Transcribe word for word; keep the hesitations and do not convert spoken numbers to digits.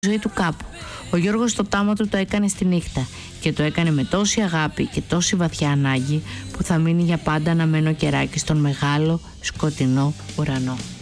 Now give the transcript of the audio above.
ζωή του κάπου. Ο Γιώργος το πτάμα του το έκανε στη νύχτα και το έκανε με τόση αγάπη και τόση βαθιά ανάγκη που θα μείνει για πάντα αναμένο κεράκι στον μεγάλο σκοτεινό ουρανό.